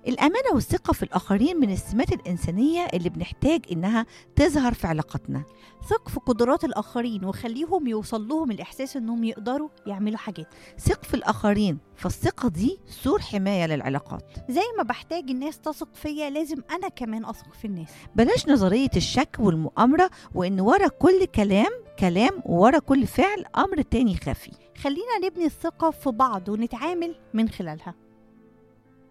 الأمانة والثقة في الآخرين من السمات الإنسانية اللي بنحتاج إنها تظهر في علاقاتنا. ثق في قدرات الآخرين وخليهم يوصل لهم الإحساس إنهم يقدروا يعملوا حاجات. ثق في الآخرين، فالثقة دي سور حماية للعلاقات. زي ما بحتاج الناس تثق فيا لازم أنا كمان أثق في الناس. بلاش نظرية الشك والمؤامرة، وإن ورا كل كلام وورا كل فعل أمر تاني خفي. خلينا نبني الثقة في بعض ونتعامل من خلالها.